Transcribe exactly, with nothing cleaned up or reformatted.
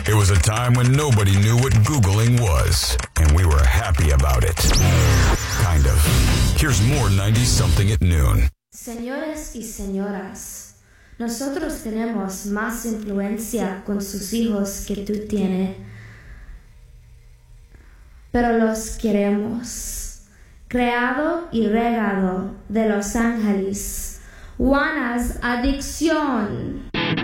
It was a time when nobody knew what Googling was, and we were happy about it. Kind of. Here's more ninety something at noon. Señores y señoras, nosotros tenemos más influencia con sus hijos que tú tienes, pero los queremos. Creado y regado de Los Ángeles, Juana's Adicción.